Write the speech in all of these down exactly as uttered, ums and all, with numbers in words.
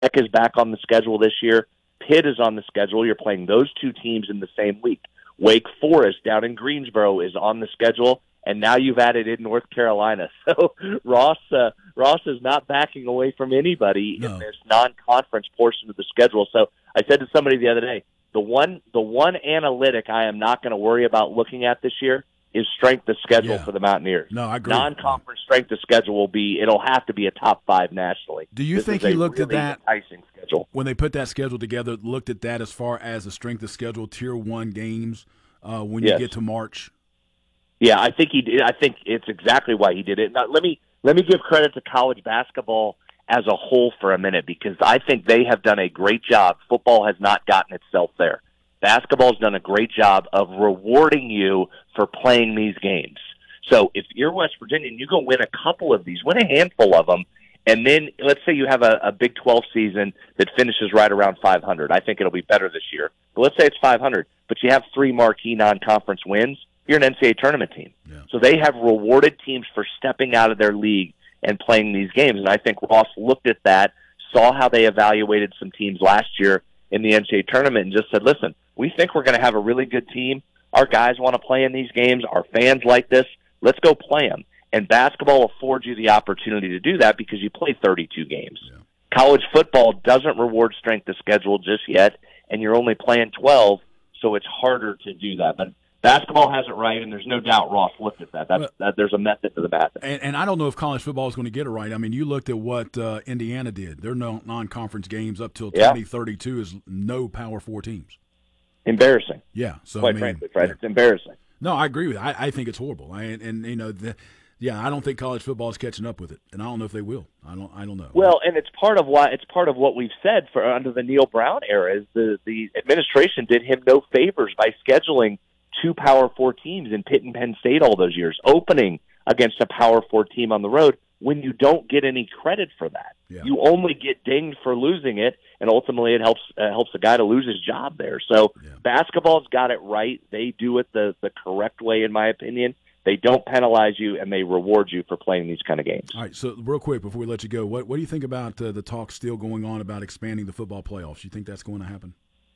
Tech is back on the schedule this year. Pitt is on the schedule. You're playing those two teams in the same week. Wake Forest down in Greensboro is on the schedule, and now you've added in North Carolina. So Ross uh, Ross is not backing away from anybody no. in this non-conference portion of the schedule. So I said to somebody the other day, the one the one analytic I am not going to worry about looking at this year is strength of schedule yeah. for the Mountaineers. No, I agree. Non-conference strength of schedule will be, it'll have to be a top five nationally. Do you this think he looked really at that enticing schedule. When they put that schedule together, looked at that as far as the strength of schedule, tier one games uh, when yes. you get to March? Yeah, I think he did. I think it's exactly why he did it. Now, let me let me give credit to college basketball as a whole for a minute, because I think they have done a great job. Football has not gotten itself there. Basketball's done a great job of rewarding you for playing these games. So if you're West Virginia and you go win a couple of these, win a handful of them, and then let's say you have a, a Big twelve season that finishes right around five hundred. I think it'll be better this year. But let's say it's five hundred, but you have three marquee non-conference wins, you're an N C double A tournament team. Yeah. So they have rewarded teams for stepping out of their league and playing these games. And I think Ross looked at that, saw how they evaluated some teams last year in the N C double A tournament, and just said, listen, we think we're going to have a really good team. Our guys want to play in these games. Our fans like this. Let's go play them. And basketball affords you the opportunity to do that because you play thirty-two games. Yeah. College football doesn't reward strength of schedule just yet, and you're only playing twelve, so it's harder to do that. But basketball has it right, and there's no doubt Ross looked at that. That's, well, that there's a method to the madness. And, and I don't know if college football is going to get it right. I mean, you looked at what uh, Indiana did. Their no, non-conference games up till yeah. twenty thirty-two is no Power Four teams. Embarrassing. Yeah. So Quite I mean, frankly, Fred, yeah. it's embarrassing. No, I agree with you. I, I think it's horrible. I, and, and, you know, the, yeah, I don't think college football is catching up with it, and I don't know if they will. I don't. I don't know. Well, and it's part of why it's part of what we've said for under the Neil Brown era is the the administration did him no favors by scheduling two Power Four teams in Pitt and Penn State all those years, opening against a Power Four team on the road when you don't get any credit for that. Yeah. You only get dinged for losing it, and ultimately it helps uh, helps the guy to lose his job there. So yeah. basketball's got it right. They do it the the correct way, in my opinion. They don't penalize you, and they reward you for playing these kind of games. All right, so real quick before we let you go, what what do you think about uh, the talk still going on about expanding the football playoffs? You think that's going to happen?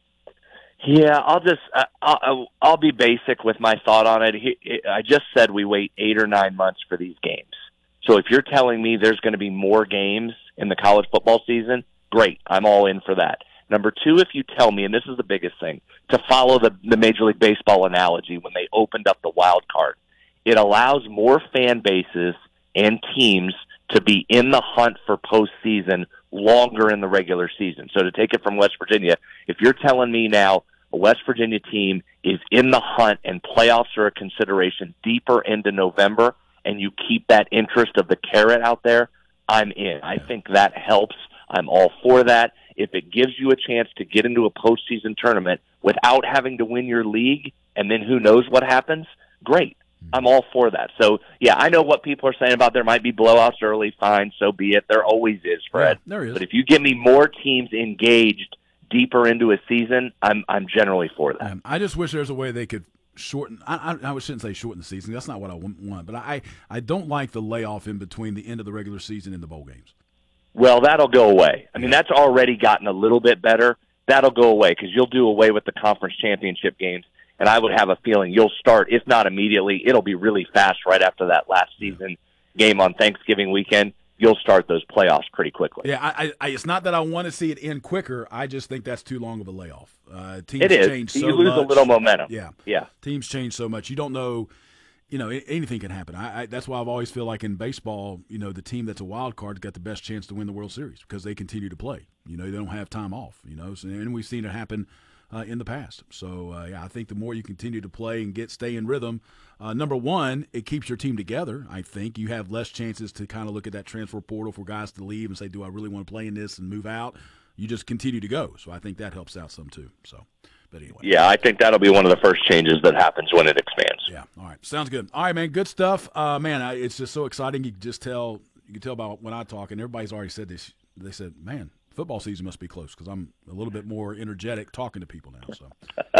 Yeah, I'll just uh, I'll, I'll be basic with my thought on it. He, I just said we wait eight or nine months for these games. So if you're telling me there's going to be more games in the college football season, great. I'm all in for that. Number two, if you tell me, and this is the biggest thing, to follow the, the Major League Baseball analogy when they opened up the wild card, it allows more fan bases and teams to be in the hunt for postseason longer in the regular season. So to take it from West Virginia, if you're telling me now a West Virginia team is in the hunt and playoffs are a consideration deeper into November, and you keep that interest of the carrot out there, I'm in. I think that helps. I'm all for that. If it gives you a chance to get into a postseason tournament without having to win your league, and then who knows what happens, great. I'm all for that. So, yeah, I know what people are saying about there might be blowouts early. Fine, so be it. There always is, Fred. Yeah, there is. But if you give me more teams engaged deeper into a season, I'm I'm generally for that. Um, I just wish there's a way they could shorten. I, I, I shouldn't say shorten the season. That's not what I want. But I, I don't like the layoff in between the end of the regular season and the bowl games. Well, that'll go away. I mean, that's already gotten a little bit better. That'll go away because you'll do away with the conference championship games. And I would have a feeling you'll start, if not immediately, it'll be really fast right after that last season game on Thanksgiving weekend. You'll start those playoffs pretty quickly. Yeah, I, I, it's not that I want to see it end quicker. I just think that's too long of a layoff. Uh, teams it is. change so you lose much. a little momentum. Yeah, yeah. Teams change so much. You don't know. You know, anything can happen. I, I, that's why I've always feel like in baseball, you know, the team that's a wild card has got the best chance to win the World Series because they continue to play. You know, they don't have time off. You know, so, and we've seen it happen Uh, in the past. So, uh, yeah, I think the more you continue to play and get stay in rhythm, uh, number one, it keeps your team together. I think you have less chances to kind of look at that transfer portal for guys to leave and say, do I really want to play in this and move out? You just continue to go. So I think that helps out some too. So, but anyway. Yeah, I think that'll be one of the first changes that happens when it expands. Yeah. All right. Sounds good. All right, man. Good stuff. Uh, man, I, it's just so exciting. You can just tell, you can tell about when I talk, and everybody's already said this. They said, man, football season must be close because I'm a little bit more energetic talking to people now. So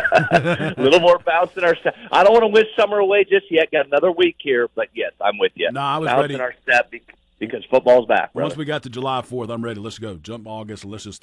a little more bounce in our step. I don't want to wish summer away just yet. Got another week here, but yes, I'm with you. No, I was bounce ready. in our step because football's back, brother. Once we got to July fourth, I'm ready. Let's go. Jump August. Let's just